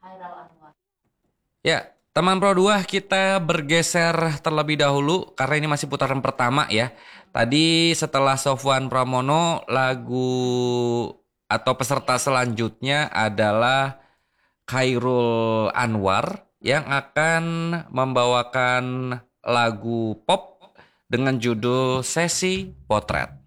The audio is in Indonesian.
Ya, teman Pro 2 kita bergeser terlebih dahulu karena ini masih putaran pertama ya. Tadi setelah Sofwan Pramono, lagu atau peserta selanjutnya adalah Khairul Anwar yang akan membawakan lagu pop dengan judul Sesi Potret.